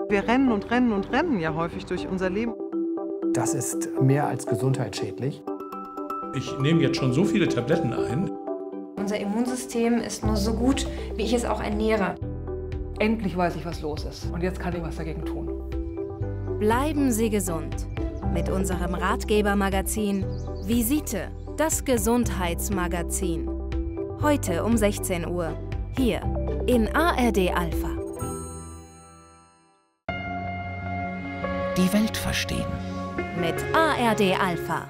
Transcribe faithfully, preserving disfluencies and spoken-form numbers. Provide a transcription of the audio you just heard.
Wir rennen und rennen und rennen ja häufig durch unser Leben. Das ist mehr als gesundheitsschädlich. Ich nehme jetzt schon so viele Tabletten ein. Unser Immunsystem ist nur so gut, wie ich es auch ernähre. Endlich weiß ich, was los ist. Und jetzt kann ich was dagegen tun. Bleiben Sie gesund. Mit unserem Ratgebermagazin Visite, das Gesundheitsmagazin. Heute um sechzehn Uhr. Hier in A R D Alpha. Die Welt verstehen. Mit A R D Alpha.